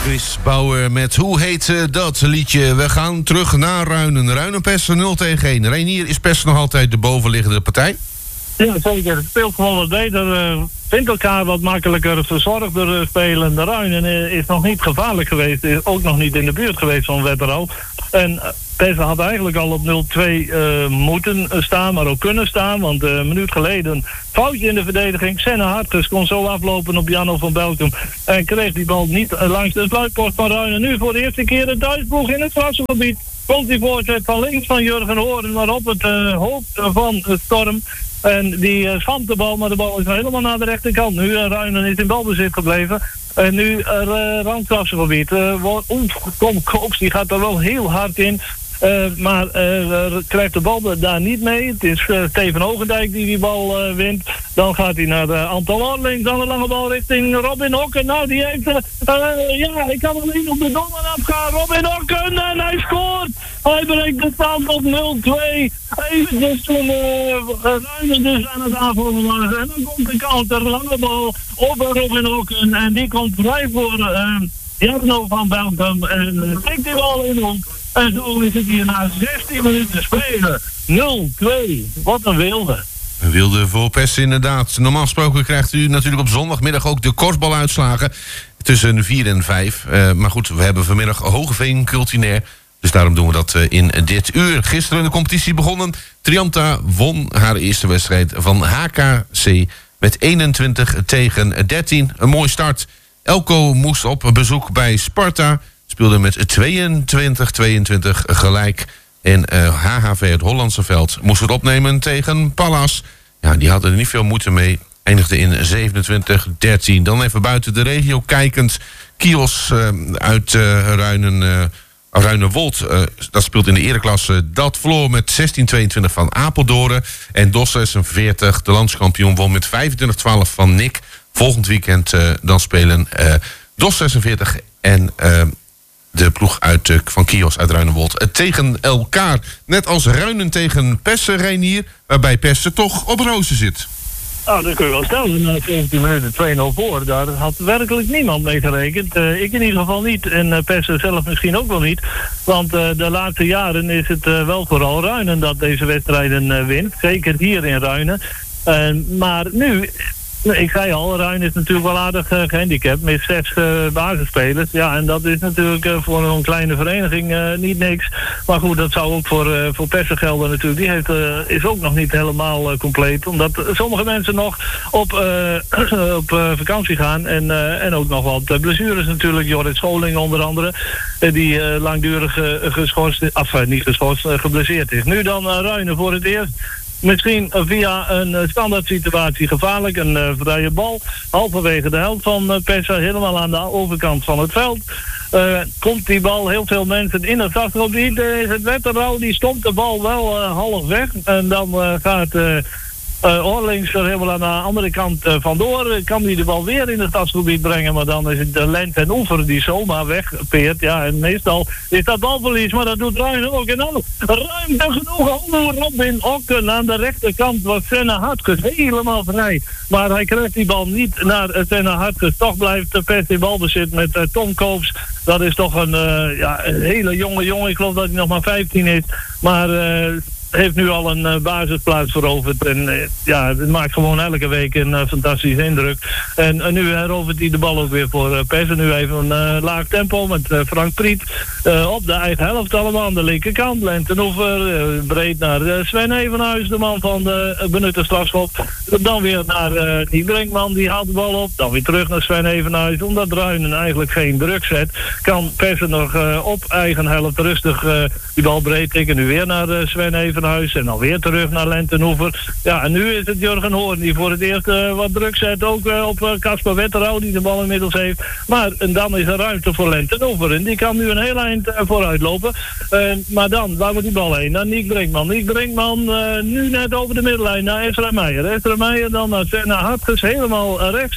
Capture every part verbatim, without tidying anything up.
Chris Bauer met Hoe heet uh, dat liedje? We gaan terug naar Ruinen. Ruinen-Pessen nul tegen één. Reinier, is Pessen nog altijd de bovenliggende partij? Ja, zeker. Het speelt gewoon wat beter. Uh, vindt elkaar wat makkelijker, verzorgder uh, spelen. De Ruinen uh, is nog niet gevaarlijk geweest. Is ook nog niet in de buurt geweest van Wetterau. En uh, Pessen had eigenlijk al op nul twee uh, moeten staan, maar ook kunnen staan. Want uh, een minuut geleden foutje in de verdediging. Senne Hartges kon zo aflopen op Janno van Belkom. En kreeg die bal niet uh, langs de sluitpost van Ruinen. Nu voor de eerste keer de thuisploeg in het strafschopgebied. Komt die voorzet van links van Jurgen Hoorn, maar op het uh, hoofd van uh, Storm. En die uh, schampt de bal, maar de bal is helemaal naar de rechterkant. Nu uh, Ruinen is in balbezit gebleven. En nu er uh, randstrafgebied. Uh, Oef, Kom Koops, die gaat er wel heel hard in. Uh, maar uh, krijgt de bal daar niet mee. Het is uh, Steven Hoogendijk die die bal uh, wint. Dan gaat hij naar uh, Anton Orlings. Dan een lange bal richting Robin Hokken. Nou, die heeft... Uh, uh, ja, ik kan alleen op de domme afgaan. Robin Hokken en hij scoort! Hij brengt de stand op nul twee. Eventjes toen uh, Ruinen dus aan het aanvallen was. En dan komt de counter, lange bal op Robin Hokken. En die komt vrij voor uh, Jarno van Belkom. En uh, tikt die bal in om. En zo is het hier na zestien minuten spelen. nul twee. Wat een wilde. Een wilde voor Pessen inderdaad. Normaal gesproken krijgt u natuurlijk op zondagmiddag ook de korfbaluitslagen tussen vier en vijf. Uh, maar goed, we hebben vanmiddag Hogeveen culinair. Dus daarom doen we dat uh, in dit uur. Gisteren de competitie begonnen. Trianta won haar eerste wedstrijd van H K C met eenentwintig tegen dertien. Een mooie start. Elko moest op bezoek bij Sparta. Speelde met tweeëntwintig tweeëntwintig gelijk. En uh, H H V het Hollandse Veld moest het opnemen tegen Pallas. Ja, die hadden er niet veel moeite mee. Eindigde in zevenentwintig dertien. Dan even buiten de regio kijkend. Kios uh, uit uh, Ruinen... Uh, Ruinewold, uh, dat speelt in de ereklasse. Dat verloor met zestien tweeëntwintig van Apeldoorn. En D O S zesenveertig, de landskampioen, won met vijfentwintig twaalf van Nick. Volgend weekend uh, dan spelen uh, D O S zesenveertig en uh, de ploeg uit, uh, van Kios uit Ruinewold uh, tegen elkaar. Net als Ruinen tegen Pessen, Reinier, waarbij Pessen toch op rozen zit. Nou, dat kun je wel stellen. Na zeventien minuten twee nul voor. Daar had werkelijk niemand mee gerekend. Uh, ik in ieder geval niet. En uh, Pessen zelf misschien ook wel niet. Want uh, de laatste jaren is het uh, wel vooral Ruinen dat deze wedstrijden uh, wint. Zeker hier in Ruinen. Uh, maar nu... Ik zei al, Ruinen is natuurlijk wel aardig uh, gehandicapt met zes uh, basisspelers. Ja, en dat is natuurlijk uh, voor een kleine vereniging uh, niet niks. Maar goed, dat zou ook voor, uh, voor Pessen gelden natuurlijk. Die heeft, uh, is ook nog niet helemaal uh, compleet. Omdat sommige mensen nog op, uh, op uh, vakantie gaan. En, uh, en ook nog wat uh, blessures natuurlijk. Jorrit Scholing onder andere. Uh, die uh, langdurig uh, geschorst, af, uh, niet geschorst, uh, geblesseerd is. Nu dan uh, Ruinen voor het eerst. Misschien via een standaard situatie gevaarlijk. Een uh, vrije bal. Halverwege de helft van uh, Pessen. Helemaal aan de overkant van het veld. Uh, komt die bal heel veel mensen in het strafgebied. Uh, is het Wetterau. Die stomt de bal wel uh, half weg. En dan uh, gaat... Uh, Uh, Orlings er helemaal aan de andere kant uh, vandoor. Kan hij de bal weer in het stadsgebied brengen. Maar dan is het de Lent en Oever die zomaar wegpeert. Ja, en meestal is dat balverlies. Maar dat doet Ruinen ook. En dan ruimte genoeg onder Robin Okken. Aan de rechterkant was Senne Hartges helemaal vrij. Maar hij krijgt die bal niet naar uh, Senne Hartges. Toch blijft de Pest in balbezit met uh, Tom Koops. Dat is toch een, uh, ja, een hele jonge jongen. Ik geloof dat hij nog maar vijftien is. Maar... Uh, heeft nu al een uh, basisplaats veroverd. En uh, ja, het maakt gewoon elke week een uh, fantastische indruk. En uh, nu herovert hij de bal ook weer voor uh, Pessen. Nu even een uh, laag tempo met uh, Frank Priet. Uh, op de eigen helft allemaal aan de linkerkant. Lentenhoever, uh, breed naar uh, Sven Evenhuis, de man van de uh, benutte strafschop. Dan weer naar uh, die Brinkman, die haalt de bal op. Dan weer terug naar Sven Evenhuis. Omdat Ruinen eigenlijk geen druk zet, kan Pessen nog uh, op eigen helft rustig uh, die bal breed tikken. Nu weer naar uh, Sven Evenhuis. En dan weer terug naar Lentenhoever. Ja, en nu is het Jurgen Hoorn die voor het eerst uh, wat druk zet. Ook uh, op Casper uh, Wetterau die de bal inmiddels heeft. Maar en dan is er ruimte voor Lentenhoever. En die kan nu een heel eind uh, vooruit lopen. Uh, maar dan, waar moet die bal heen? Naar Nick Brinkman. Nick Brinkman uh, nu net over de middenlijn naar Ezra Meijer. Ezra Meijer dan naar Senne Hartges helemaal uh, rechts.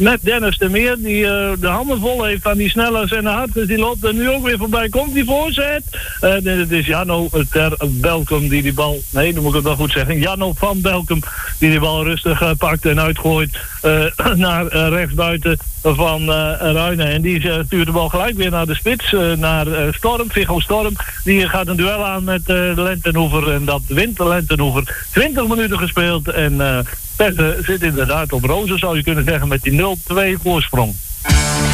met Dennis de Meer, die uh, de handen vol heeft aan die snellers en de harters. Die loopt er nu ook weer voorbij. Komt die voorzet? Uh, het is Janno ter Belkom die die bal... Nee, dan moet ik het wel goed zeggen. Janno van Belkom die die bal rustig uh, pakt en uitgooit uh, naar uh, rechtsbuiten van uh, Ruinen. En die uh, stuurt de bal gelijk weer naar de spits, uh, naar uh, Storm, Viggo Storm. Die gaat een duel aan met uh, Lentenhoever en dat wint Lentenhoever. twintig minuten gespeeld en uh, Petten zit inderdaad op rozen, zou je kunnen zeggen, met die nul twee voorsprong.